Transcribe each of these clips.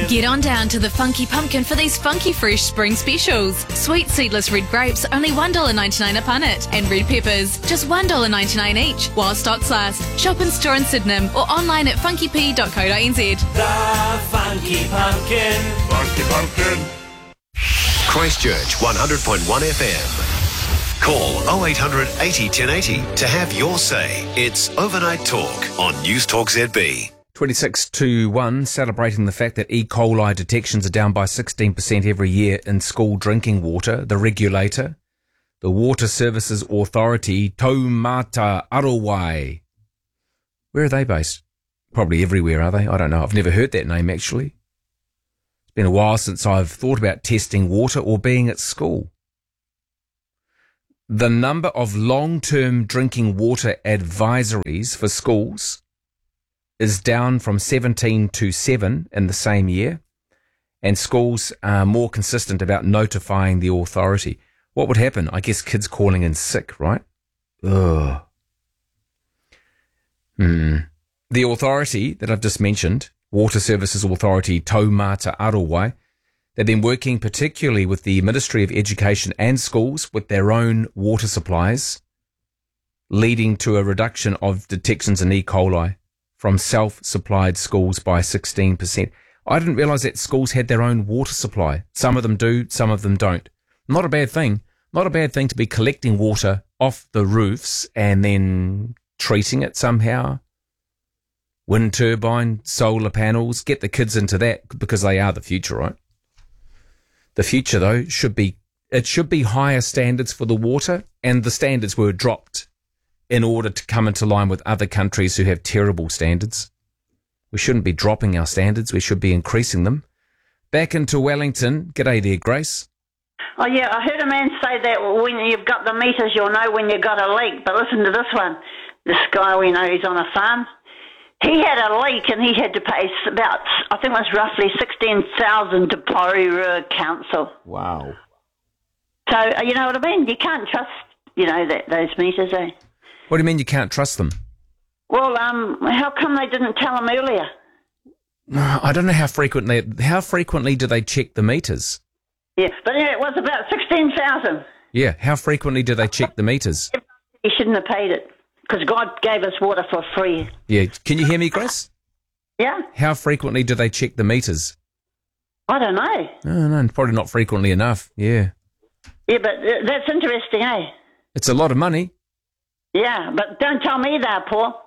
Get on down to the Funky Pumpkin for these funky fresh spring specials. Sweet seedless red grapes, only $1.99 a punnet. And red peppers, just $1.99 each, while stocks last. Shop in store in Sydenham or online at funkyp.co.nz. The Funky Pumpkin. Funky Pumpkin. Christchurch 100.1 FM. Call 0800 80 1080 to have your say. It's Overnight Talk on News Talk ZB. 26 to 1, celebrating the fact that E. coli detections are down by 16% every year in school drinking water. The regulator, the Water Services Authority, Taumata Arowai. Where are they based? Probably everywhere, are they? I don't know. I've never heard that name, actually. It's been a while since I've thought about testing water or being at school. The number of long-term drinking water advisories for schools is down from 17 to 7 in the same year, and schools are more consistent about notifying the authority. What would happen? I guess kids calling in sick, right? Ugh. The authority that I've just mentioned, Water Services Authority Taumata Arowai, they've been working particularly with the Ministry of Education and schools with their own water supplies, leading to a reduction of detections in E. coli from self-supplied schools by 16%. I didn't realise that schools had their own water supply. Some of them do, some of them don't. Not a bad thing. Not a bad thing to be collecting water off the roofs and then treating it somehow. Wind turbine, solar panels, get the kids into that because they are the future, right? The future, though, should be higher standards for the water, and the standards were dropped in order to come into line with other countries who have terrible standards. We shouldn't be dropping our standards. We should be increasing them. Back into Wellington. G'day there, Grace. Oh, yeah, I heard a man say that when you've got the meters, you'll know when you've got a leak. But listen to this one. This guy we know, he's on a farm. He had a leak and he had to pay about, I think it was roughly 16,000 to Porirua Council. Wow. So, you know what I mean? You can't trust, those meters, eh? What do you mean you can't trust them? Well, how come they didn't tell him earlier? I don't know how frequently do they check the meters? Yeah, but it was about 16,000. Yeah, how frequently do they check the meters? He shouldn't have paid it, because God gave us water for free. Yeah, can you hear me, Grace? Yeah? How frequently do they check the meters? I don't know. No, probably not frequently enough, yeah. Yeah, but that's interesting, eh? It's a lot of money. Yeah, but don't tell me that, Paul.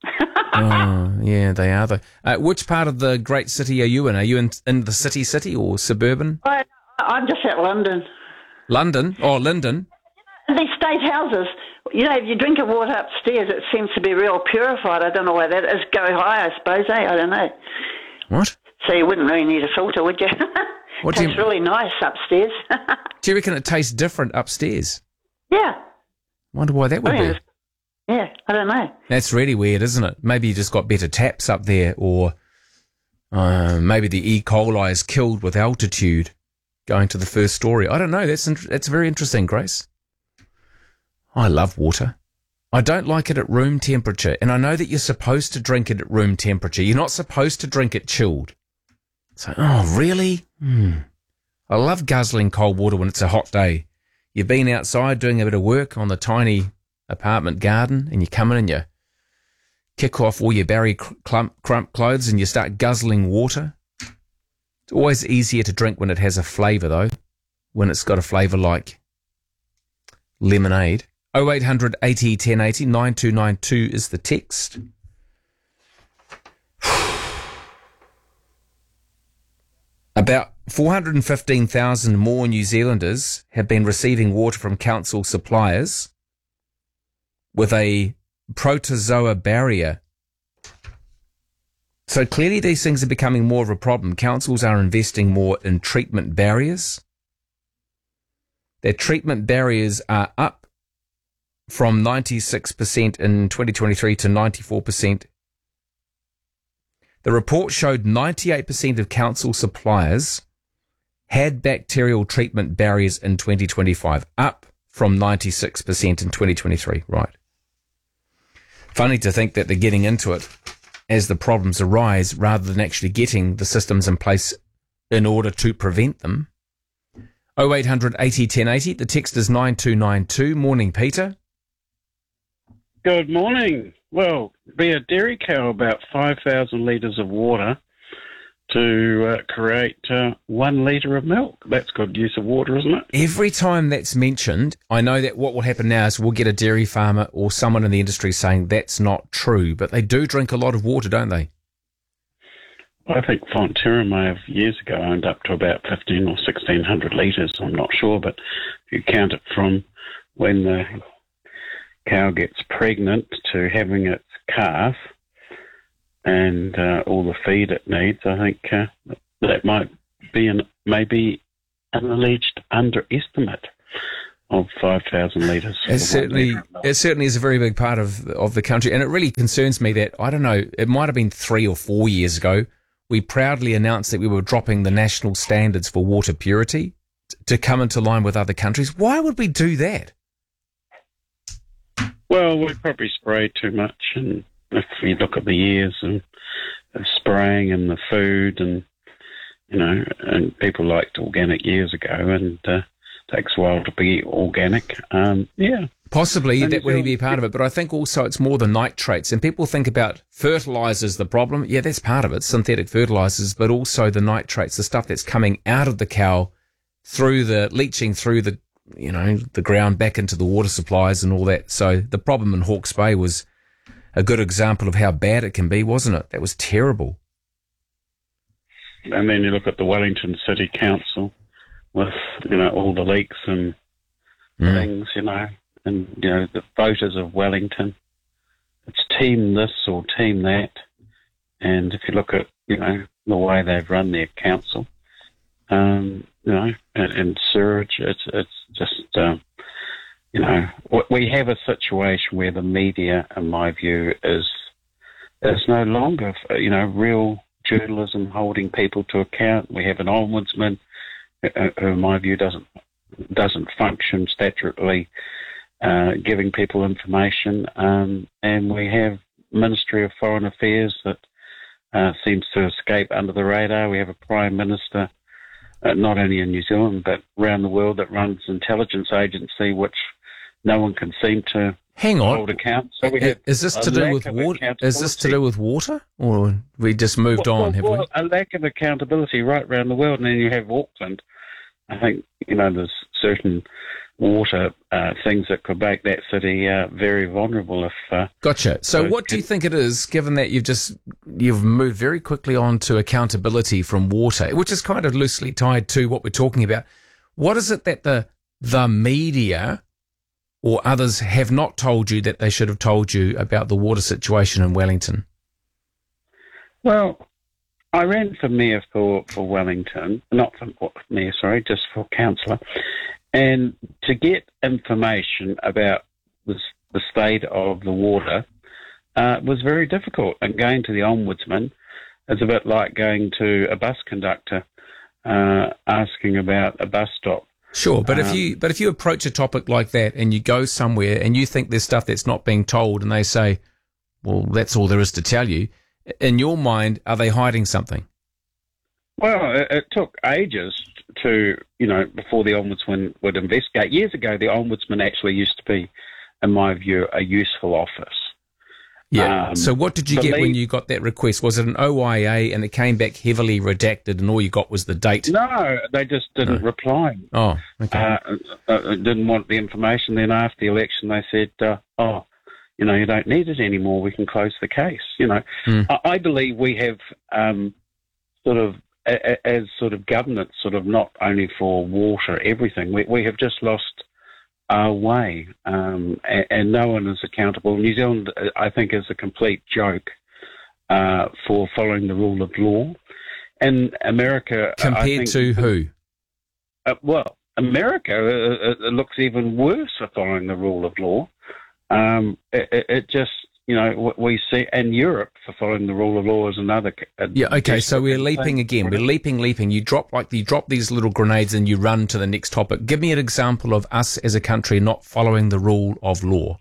Oh, yeah, they are, though. Which part of the great city are you in? Are you in the city or suburban? I'm just at London. London? Oh, Linden. These state houses, if you drink the water upstairs, it seems to be real purified. I don't know why that is. Go high, I suppose, eh? I don't know. What? So you wouldn't really need a filter, would you? What tastes really nice upstairs. Do you reckon it tastes different upstairs? Yeah. Wonder why that would be. Yeah, I don't know. That's really weird, isn't it? Maybe you just got better taps up there, or maybe the E. coli is killed with altitude going to the first story. I don't know. That's very interesting, Grace. I love water. I don't like it at room temperature, and I know that you're supposed to drink it at room temperature. You're not supposed to drink it chilled. So, oh, really? I love guzzling cold water when it's a hot day. You've been outside doing a bit of work on the tiny apartment garden, and you come in and you kick off all your Barry Crump clothes and you start guzzling water. It's always easier to drink when it has a flavour, though, when it's got a flavour like lemonade. 0800 80 1080 9292 is the text. About 415,000 more New Zealanders have been receiving water from council suppliers with a protozoa barrier. So clearly these things are becoming more of a problem. Councils are investing more in treatment barriers. Their treatment barriers are up from 96% in 2023 to 94%. The report showed 98% of council suppliers had bacterial treatment barriers in 2025, up from 96% in 2023. Right. Funny to think that they're getting into it as the problems arise rather than actually getting the systems in place in order to prevent them. 0800 80 1080. The text is 9292. Morning, Peter. Good morning. Well, be a dairy cow about 5,000 litres of water to create 1 litre of milk. That's good use of water, isn't it? Every time that's mentioned, I know that what will happen now is we'll get a dairy farmer or someone in the industry saying that's not true, but they do drink a lot of water, don't they? I think Fonterra may have years ago owned up to about 1,500 or 1,600 litres. I'm not sure, but if you count it from when the cow gets pregnant to having its calf and all the feed it needs, I think that might be maybe an alleged underestimate of 5,000 litres. It certainly is a very big part of the country, and it really concerns me that, I don't know, it might have been 3 or 4 years ago, we proudly announced that we were dropping the national standards for water purity to come into line with other countries. Why would we do that? Well, we probably sprayed too much, and if you look at the years of spraying and the food, and and people liked organic years ago, and it takes a while to be organic. Possibly that would be part of it, but I think also it's more the nitrates. And people think about fertilisers, the problem. Yeah, that's part of it, synthetic fertilisers, but also the nitrates, the stuff that's coming out of the cow leaching through the ground back into the water supplies and all that. So the problem in Hawke's Bay was a good example of how bad it can be, wasn't it? That was terrible. And then you look at the Wellington City Council with, all the leaks and things, and, the voters of Wellington. It's team this or team that. And if you look at, the way they've run their council, and sewage, it's just, we have a situation where the media, in my view, is no longer, real journalism holding people to account. We have an ombudsman who, in my view, doesn't function statutorily, giving people information, and we have Ministry of Foreign Affairs that seems to escape under the radar. We have a Prime Minister, not only in New Zealand but around the world, that runs intelligence agency, which no one can seem to hold account. So we have is this to do with water? Is this to do with water, or we just moved on? Have we? A lack of accountability right around the world, and then you have Auckland. I think there's certain water things that could make that city very vulnerable. If gotcha. So what do you think it is, given that you've moved very quickly on to accountability from water, which is kind of loosely tied to what we're talking about? What is it that the media or others have not told you that they should have told you about the water situation in Wellington? Well, I ran for mayor for Wellington, not for mayor, sorry, just for councillor. And to get information about the state of the water was very difficult. And going to the ombudsman is a bit like going to a bus conductor asking about a bus stop. Sure, but if you approach a topic like that and you go somewhere and you think there's stuff that's not being told, and they say, well, that's all there is to tell you, in your mind, are they hiding something? Well, it took ages to, before the Ombudsman would investigate. Years ago, the Ombudsman actually used to be, in my view, a useful office. Yeah. So what did you get when you got that request? Was it an OIA and it came back heavily redacted and all you got was the date? No, they just didn't reply. Oh, okay. Didn't want the information. Then after the election, they said, you don't need it anymore. We can close the case. I believe we have as governance, not only for water, everything, we have just lost our way, and no one is accountable. New Zealand, I think, is a complete joke for following the rule of law. And America... Compared to who? America looks even worse for following the rule of law. It just... we see, and Europe for following the rule of law is another. Okay. So we're leaping again. We're leaping. You drop these little grenades and you run to the next topic. Give me an example of us as a country not following the rule of law.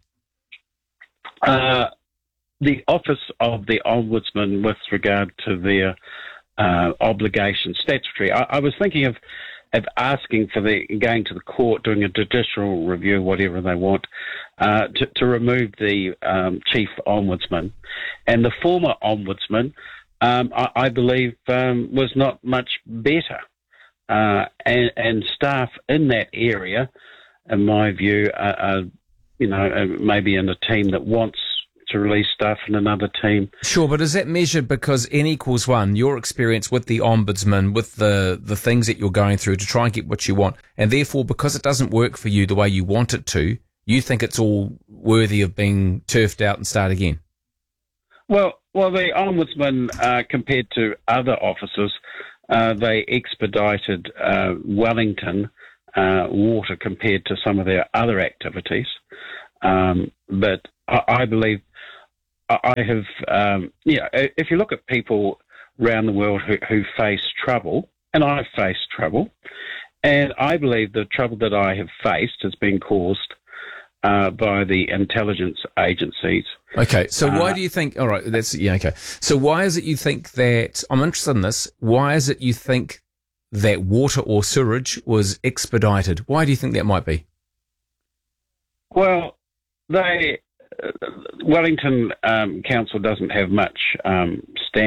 The office of the Ombudsman, with regard to their obligation, statutory. I was thinking of asking for going to the court, doing a judicial review, whatever they want, to remove the chief ombudsman. And the former ombudsman, I believe, was not much better. And staff in that area, in my view, are maybe in a team that wants to release staff in another team. Sure, but is that measured because N equals 1, your experience with the ombudsman, with the things that you're going through to try and get what you want, and therefore because it doesn't work for you the way you want it to, you think it's all worthy of being turfed out and start again? Well, the ombudsman, compared to other officers, they expedited Wellington water compared to some of their other activities. But I believe I have, if you look at people around the world who face trouble, and I've faced trouble, and I believe the trouble that I have faced has been caused by the intelligence agencies. Okay, so why do you think, all right, okay. So why is it you think that, I'm interested in this, why is it you think that water or sewage was expedited? Why do you think that might be? Well, Wellington Council doesn't have much